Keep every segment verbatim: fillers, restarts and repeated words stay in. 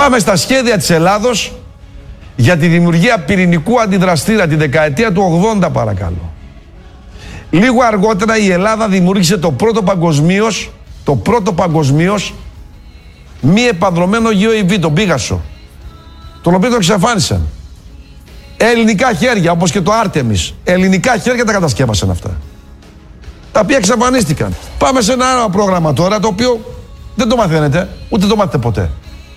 Πάμε στα σχέδια της Ελλάδος για τη δημιουργία πυρηνικού αντιδραστήρα τη δεκαετία του ογδόντα, παρακαλώ. Λίγο αργότερα η Ελλάδα δημιούργησε το πρώτο παγκοσμίως, το πρώτο παγκοσμίως μη επανδρωμένο γιου έι βι, τον Πίγασο, τον οποίο το εξαφάνισαν. Ελληνικά χέρια, όπως και το Άρτεμις. Ελληνικά χέρια τα κατασκεύασαν αυτά. Τα οποία εξαφανίστηκαν. Πάμε σε ένα άλλο πρόγραμμα τώρα, το οποίο δεν το μαθαίνετε, ούτε το μάθετε ποτέ.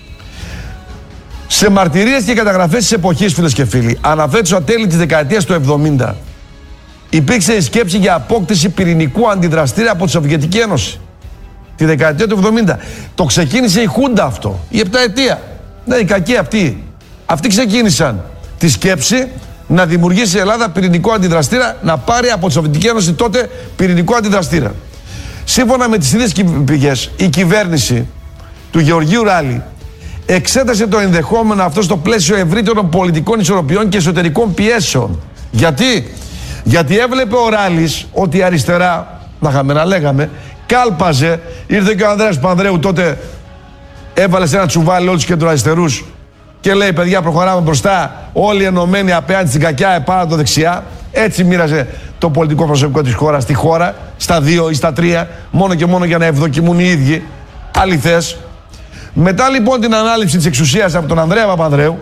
Σε μαρτυρίες και καταγραφές της εποχής, φίλες και φίλοι, αναφέρεται στα τέλη της δεκαετίας του εβδομήντα, υπήρξε η σκέψη για απόκτηση πυρηνικού αντιδραστήρα από τη Σοβιετική Ένωση. Τη δεκαετία του εβδομήντα. Το ξεκίνησε η Χούντα αυτό, η επταετία. Ναι, οι κακοί αυτοί. Αυτοί ξεκίνησαν τη σκέψη να δημιουργήσει η Ελλάδα πυρηνικό αντιδραστήρα, να πάρει από τη Σοβιετική Ένωση τότε πυρηνικό αντιδραστήρα. Σύμφωνα με τις ίδιες πηγές, η κυβέρνηση του Γεωργίου Ράλη εξέτασε το ενδεχόμενο αυτό στο πλαίσιο ευρύτερων πολιτικών ισορροπιών και εσωτερικών πιέσεων. Γιατί? Γιατί έβλεπε ο Ράλης ότι η αριστερά, να είχαμε να λέγαμε, κάλπαζε. Ήρθε και ο Ανδρέας Πανδρέου τότε, έβαλε σε ένα τσουβάλι όλους τους κεντροαριστερούς και λέει: παιδιά, προχωράμε μπροστά, όλοι ενωμένοι απέναντι στην κακιά, επάνω το δεξιά. Έτσι μοίραζε το πολιτικό προσωπικό της χώρας στη χώρα, στα δύο ή στα τρία, μόνο και μόνο για να ευδοκιμούν οι ίδιοι αληθές. Μετά λοιπόν την ανάληψη της εξουσίας από τον Ανδρέα Παπανδρέου,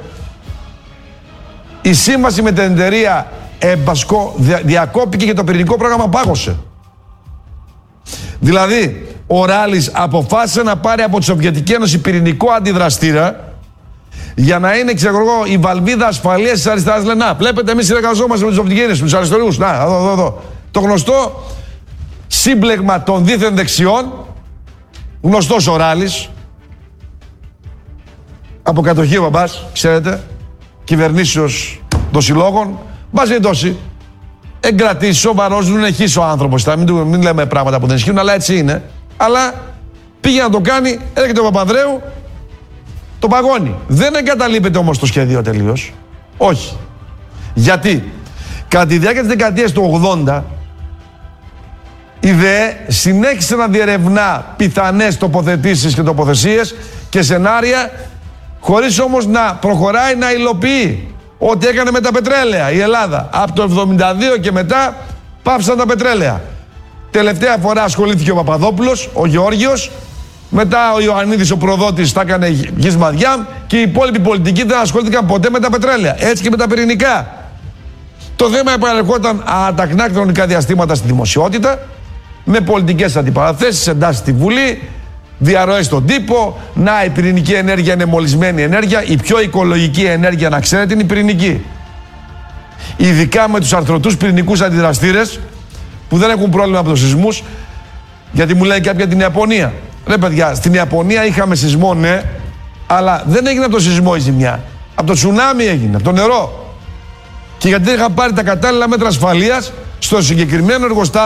η σύμβαση με την εταιρεία Εμπασκό διακόπηκε και το πυρηνικό πρόγραμμα πάγωσε. Δηλαδή, ο Ράλης αποφάσισε να πάρει από τη Σοβιετική Ένωση πυρηνικό αντιδραστήρα για να είναι, ξέρω εγώ, η βαλβίδα ασφαλείας της αριστεράς. Λένε: να, βλέπετε, εμείς συνεργαζόμαστε με τους Σοβιετικές, με τους αριστερούς. Να, εδώ, εδώ, εδώ. Το γνωστό σύμπλεγμα των δίθεν δεξιών, γνωστός ο Ράλης, από κατοχή ο μπαμπάς, ξέρετε, κυβερνήσεως των συλλόγων. Μπας περιπτώσει, εγκρατήσει, σοβαρός, δεν έχει ο άνθρωπος. Μην, μην λέμε πράγματα που δεν ισχύουν, αλλά έτσι είναι. Αλλά πήγε να το κάνει, έρχεται ο Παπανδρέου, το παγώνει. Δεν εγκαταλείπεται όμως το σχέδιο τελείως. Όχι. Γιατί? Κατά τη διάρκεια της δεκαετίας του ογδόντα, η ΔΕ συνέχισε να διερευνά πιθανές τοποθετήσεις και τοποθεσίες και σενάρια, χωρίς όμως να προχωράει να υλοποιεί ό,τι έκανε με τα πετρέλαια η Ελλάδα. Από το εβδομήντα δύο και μετά πάψαν τα πετρέλαια. Τελευταία φορά ασχολήθηκε ο Παπαδόπουλος, ο Γεώργιος. Μετά ο Ιωαννίδης, ο προδότης, τα έκανε γης μαδιά και οι υπόλοιποι πολιτικοί δεν ασχολήθηκαν ποτέ με τα πετρέλαια. Έτσι και με τα πυρηνικά. Το θέμα επανερχόταν ατακνά χρονικά διαστήματα στη δημοσιότητα, με πολιτικές αντιπαραθέσεις, εντάσεις στη Βουλή, διαρροές στον τύπο. Να, η πυρηνική ενέργεια είναι μολυσμένη ενέργεια. Η πιο οικολογική ενέργεια, να ξέρετε, είναι η πυρηνική. Ειδικά με τους αρθρωτούς πυρηνικούς αντιδραστήρες που δεν έχουν πρόβλημα από τους σεισμούς. Γιατί μου λέει κάποια την Ιαπωνία. Ρε παιδιά, στην Ιαπωνία είχαμε σεισμό, ναι, αλλά δεν έγινε από το σεισμό η ζημιά. Από το τσουνάμι έγινε, από το νερό. Και γιατί δεν είχαν πάρει τα κατάλληλα μέτρα ασφαλείας στο συγκεκριμένο εργοστάσιο.